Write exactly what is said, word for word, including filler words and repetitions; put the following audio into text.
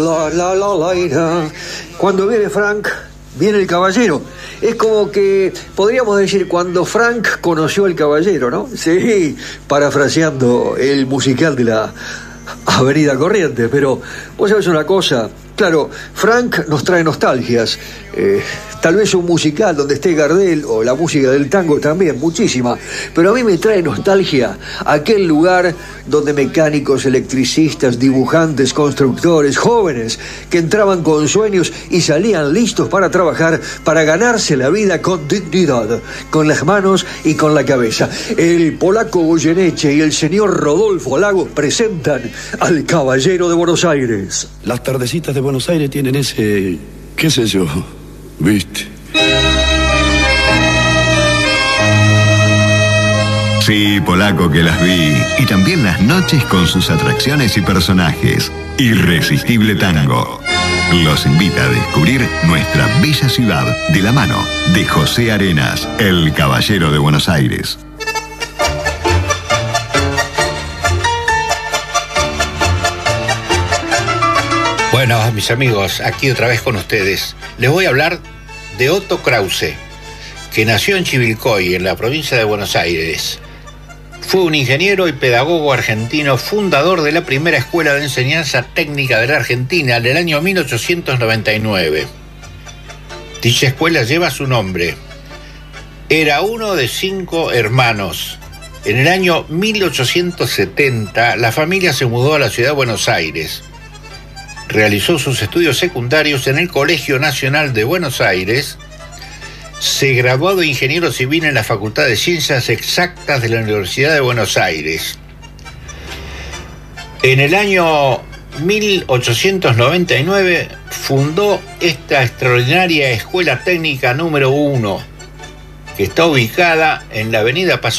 La, la, la, la, la. Cuando viene Frank, viene el caballero. Es como que podríamos decir cuando Frank conoció al caballero, ¿no? Sí, parafraseando el musical de la Avenida Corrientes. Pero vos sabés una cosa, claro, Frank nos trae nostalgias. Eh, tal vez un musical donde esté Gardel o la música del tango también, muchísima. Pero a mí me trae nostalgia aquel lugar donde mecánicos, electricistas, dibujantes, constructores, jóvenes que entraban con sueños y salían listos para trabajar, para ganarse la vida con dignidad, con las manos y con la cabeza. El polaco Goyeneche y el señor Rodolfo Lagos presentan al Caballero de Buenos Aires. Las tardecitas de Buenos Aires tienen ese, qué sé yo, ¿viste? Sí, polaco, que las vi. Y también las noches con sus atracciones y personajes. Irresistible Tango los invita a descubrir nuestra bella ciudad de la mano de José Arenas, el Caballero de Buenos Aires. Bueno, mis amigos, aquí otra vez con ustedes. Les voy a hablar de Otto Krause, que nació en Chivilcoy, en la provincia de Buenos Aires. Fue un ingeniero y pedagogo argentino, fundador de la primera escuela de enseñanza técnica de la Argentina en el año mil ochocientos noventa y nueve. Dicha escuela lleva su nombre. Era uno de cinco hermanos. En el año mil ochocientos setenta, la familia se mudó a la ciudad de Buenos Aires. Realizó sus estudios secundarios en el Colegio Nacional de Buenos Aires. Se graduó de ingeniero civil en la Facultad de Ciencias Exactas de la Universidad de Buenos Aires. En el año mil ochocientos noventa y nueve fundó esta extraordinaria Escuela Técnica número uno, que está ubicada en la avenida Paso